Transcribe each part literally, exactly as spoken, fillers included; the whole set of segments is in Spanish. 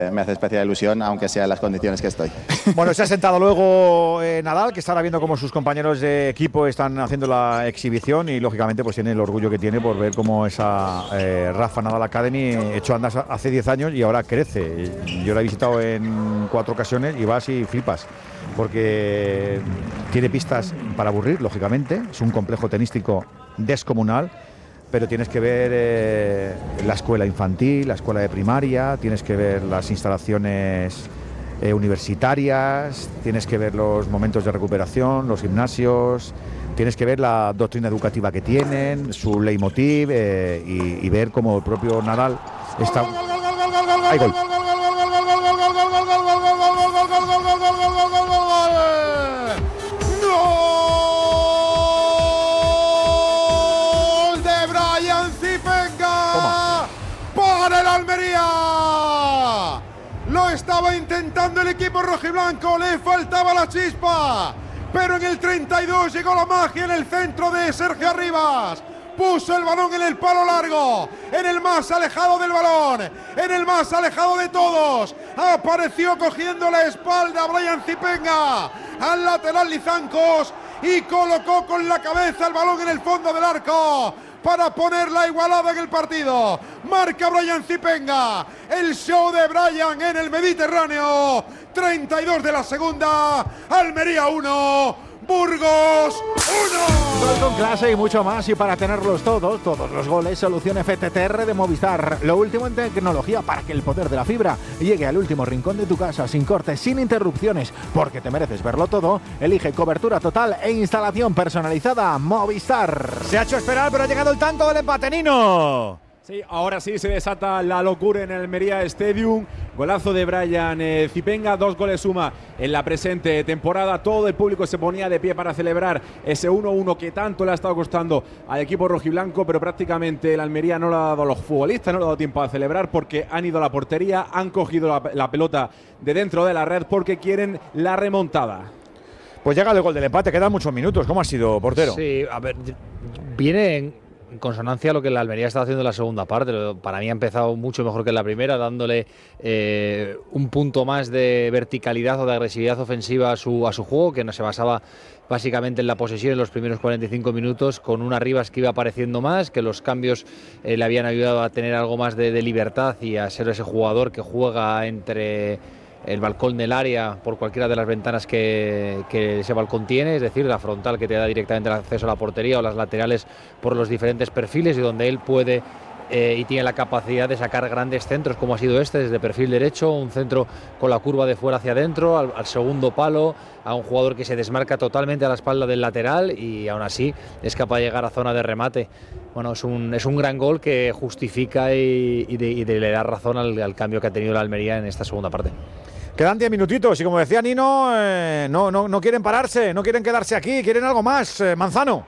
Me hace especial ilusión, aunque sea en las condiciones que estoy. Bueno, se ha sentado luego eh, Nadal, que estará viendo cómo sus compañeros de equipo están haciendo la exhibición y, lógicamente, pues tiene el orgullo que tiene por ver cómo esa eh, Rafa Nadal Academy echó andas hace diez años y ahora crece. Yo la he visitado en cuatro ocasiones y vas y flipas, porque tiene pistas para aburrir, lógicamente. Es un complejo tenístico descomunal. Pero tienes que ver eh, la escuela infantil, la escuela de primaria, tienes que ver las instalaciones eh, universitarias, tienes que ver los momentos de recuperación, los gimnasios, tienes que ver la doctrina educativa que tienen, su leitmotiv eh, y, y ver cómo el propio Nadal está... ¡Hay gol! Almería. Lo estaba intentando el equipo rojiblanco, le faltaba la chispa, pero en el treinta y dos llegó la magia en el centro de Sergio Arribas. Puso el balón en el palo largo, en el más alejado del balón, en el más alejado de todos. Apareció cogiendo la espalda a Brian Zipenga, al lateral Lizancos, y colocó con la cabeza el balón en el fondo del arco para poner la igualada en el partido. Marca Brian Zipenga, el show de Brian en el Mediterráneo. treinta y dos de la segunda, Almería uno, Burgos uno. Con clase y mucho más, y para tenerlos todos, todos los goles, solución F T T R de Movistar. Lo último en tecnología para que el poder de la fibra llegue al último rincón de tu casa, sin cortes, sin interrupciones, porque te mereces verlo todo. Elige cobertura total e instalación personalizada Movistar. Se ha hecho esperar, pero ha llegado el tanto del empate, Nino. Sí, ahora sí se desata la locura en el Almería Stadium. Golazo de Brian eh, Zipenga, dos goles suma en la presente temporada. Todo el público se ponía de pie para celebrar ese uno uno que tanto le ha estado costando al equipo rojiblanco, pero prácticamente el Almería no le ha dado a los futbolistas, no le ha dado tiempo a celebrar, porque han ido a la portería, han cogido la, la pelota de dentro de la red porque quieren la remontada. Pues llega el gol del empate, quedan muchos minutos. ¿Cómo ha sido, portero? Sí, a ver, viene en en consonancia a lo que la Almería está haciendo en la segunda parte. Para mí ha empezado mucho mejor que en la primera, dándole eh, un punto más de verticalidad o de agresividad ofensiva a su, a su juego, que no se basaba básicamente en la posesión en los primeros cuarenta y cinco minutos, con un Arribas que iba apareciendo más, que los cambios eh, le habían ayudado a tener algo más de, de libertad y a ser ese jugador que juega entre el balcón del área por cualquiera de las ventanas que, que ese balcón tiene, es decir, la frontal que te da directamente el acceso a la portería, o las laterales por los diferentes perfiles, y donde él puede eh, y tiene la capacidad de sacar grandes centros, como ha sido este, desde perfil derecho, un centro con la curva de fuera hacia adentro, al, al segundo palo, a un jugador que se desmarca totalmente a la espalda del lateral y aún así es capaz de llegar a zona de remate. Bueno, es un, es un gran gol que justifica y, y, de, y de le da razón al, al cambio que ha tenido la Almería en esta segunda parte. Quedan diez minutitos y, como decía Nino, eh, no, no, no quieren pararse, no quieren quedarse aquí, quieren algo más. Eh, Manzano.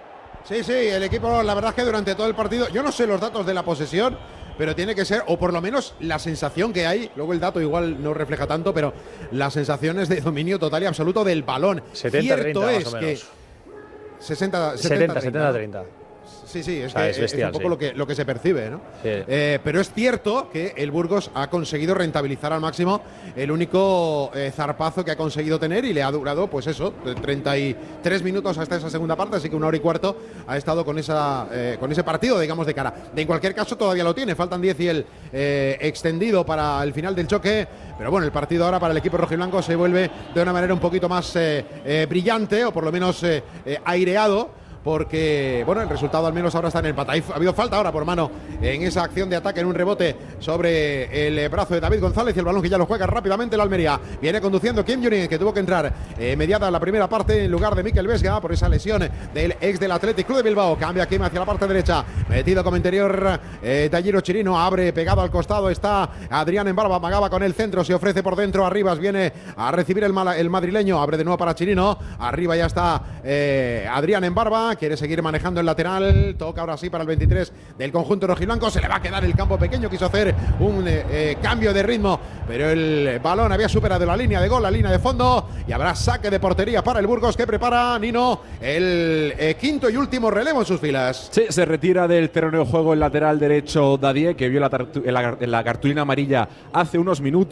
Sí, sí, el equipo, la verdad es que durante todo el partido, yo no sé los datos de la posesión, pero tiene que ser, o por lo menos la sensación que hay, luego el dato igual no refleja tanto, pero las sensaciones de dominio total y absoluto del balón. setenta treinta Cierto más o es menos. que sesenta setenta treinta. Sí, sí, es, o sea, que es, bestial, es un poco sí. lo, que, lo que se percibe, ¿no? Sí. Eh, pero es cierto que el Burgos ha conseguido rentabilizar al máximo el único eh, zarpazo que ha conseguido tener, y le ha durado, pues eso, treinta y tres minutos hasta esa segunda parte, así que una hora y cuarto ha estado con, esa, eh, con ese partido, digamos, de cara. De en cualquier caso todavía lo tiene, faltan diez y el eh, extendido para el final del choque, pero bueno, el partido ahora para el equipo rojiblanco se vuelve de una manera un poquito más eh, eh, brillante, o por lo menos eh, eh, aireado, porque, bueno, el resultado al menos ahora está en el empate. Ha habido falta ahora por mano en esa acción de ataque, en un rebote sobre el brazo de David González, y el balón que ya lo juega rápidamente la Almería. Viene conduciendo Kim Jong-un, que tuvo que entrar eh, mediada la primera parte en lugar de Mikel Vesga por esa lesión del ex del Athletic Club de Bilbao. Cambia Kim hacia la parte derecha, metido como interior eh, Talliro Chirino, abre pegado al costado, está Adrián en barba, amagaba con el centro, se ofrece por dentro, Arribas viene a recibir el, mal, el madrileño, abre de nuevo para Chirino, arriba ya está eh, Adrián en barba, pelota, quiere seguir manejando el lateral, toca ahora sí para el veintitrés del conjunto rojiblanco, se le va a quedar el campo pequeño, quiso hacer un eh, eh, cambio de ritmo, pero el balón había superado la línea de gol, la línea de fondo, y habrá saque de portería para el Burgos que prepara Nino el eh, quinto y último relevo en sus filas. Sí, se retira del terreno de juego el lateral derecho Dadie, que vio la, la, la cartulina amarilla hace unos minutos.